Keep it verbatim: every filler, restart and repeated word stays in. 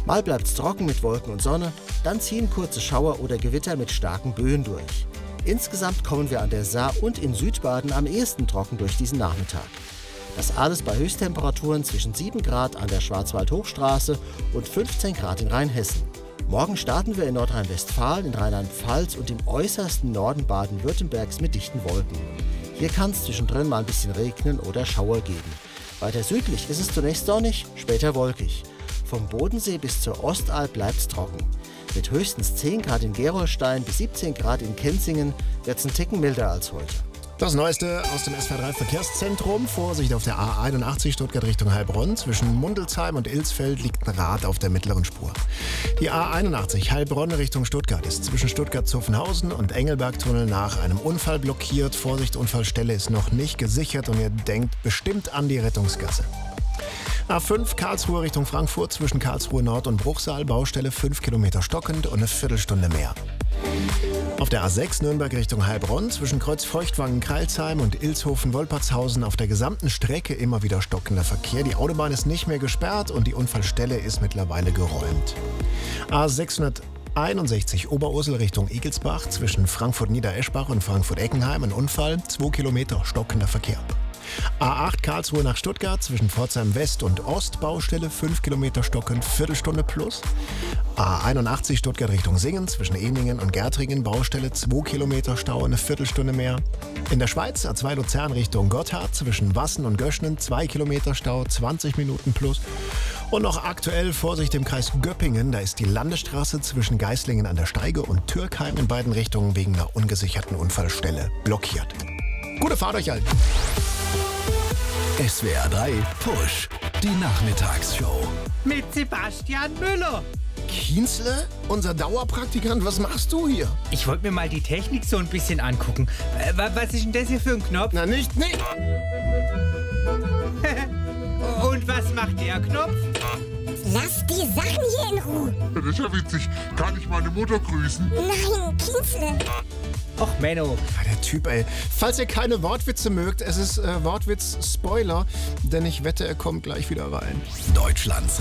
Mal bleibt's trocken mit Wolken und Sonne, dann ziehen kurze Schauer oder Gewitter mit starken Böen durch. Insgesamt kommen wir an der Saar und in Südbaden am ehesten trocken durch diesen Nachmittag. Das alles bei Höchsttemperaturen zwischen sieben Grad an der Schwarzwald-Hochstraße und fünfzehn Grad in Rheinhessen. Morgen starten wir in Nordrhein-Westfalen, in Rheinland-Pfalz und im äußersten Norden Baden-Württembergs mit dichten Wolken. Hier kann es zwischendrin mal ein bisschen regnen oder Schauer geben. Weiter südlich ist es zunächst sonnig, später wolkig. Vom Bodensee bis zur Ostalb bleibt es trocken. Mit höchstens zehn Grad in Gerolstein bis siebzehn Grad in Kenzingen wird es ein Ticken milder als heute. Das Neueste aus dem S V drei Verkehrszentrum. Vorsicht auf der A einundachtzig Stuttgart Richtung Heilbronn. Zwischen Mundelsheim und Ilsfeld liegt ein Rad auf der mittleren Spur. Die A einundachtzig Heilbronn Richtung Stuttgart ist zwischen Stuttgart-Zuffenhausen und Engelbergtunnel nach einem Unfall blockiert. Vorsicht, Unfallstelle ist noch nicht gesichert und ihr denkt bestimmt an die Rettungsgasse. A fünf Karlsruhe Richtung Frankfurt zwischen Karlsruhe Nord und Bruchsal. Baustelle fünf Kilometer stockend und eine Viertelstunde mehr. Auf der A sechs Nürnberg Richtung Heilbronn zwischen Kreuzfeuchtwangen-Kreilsheim und Ilshofen-Wolpertshausen auf der gesamten Strecke immer wieder stockender Verkehr. Die Autobahn ist nicht mehr gesperrt und die Unfallstelle ist mittlerweile geräumt. A sechshunderteinundsechzig Oberursel Richtung Egelsbach zwischen Frankfurt-Niedereschbach und Frankfurt-Eckenheim ein Unfall, zwei Kilometer stockender Verkehr. A acht Karlsruhe nach Stuttgart zwischen Pforzheim West und Ost, Baustelle fünf Kilometer stockend, Viertelstunde plus. A einundachtzig Stuttgart Richtung Singen zwischen Ehningen und Gärtringen, Baustelle zwei Kilometer Stau, eine Viertelstunde mehr. In der Schweiz A zwei Luzern Richtung Gotthard zwischen Wassen und Göschnen zwei Kilometer Stau, zwanzig Minuten plus. Und noch aktuell Vorsicht im Kreis Göppingen, da ist die Landesstraße zwischen Geislingen an der Steige und Türkheim in beiden Richtungen wegen einer ungesicherten Unfallstelle blockiert. Gute Fahrt euch allen! S W R drei Push, die Nachmittagsshow. Mit Sebastian Müller. Kienzle? Unser Dauerpraktikant, was machst du hier? Ich wollte mir mal die Technik so ein bisschen angucken. Äh, was ist denn das hier für ein Knopf? Na nicht, nicht! Und was macht der Knopf? Lass die Sachen hier in Ruhe. Das ist ja witzig. Kann ich meine Mutter grüßen? Nein, Kienzle. Och, Menno. Ah, der Typ, ey. Falls ihr keine Wortwitze mögt, es ist äh, Wortwitz-Spoiler, denn ich wette, er kommt gleich wieder rein. Deutschlands